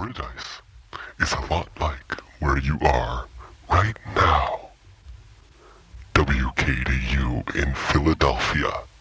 paradise is a lot like where you are right now. WKDU in Philadelphia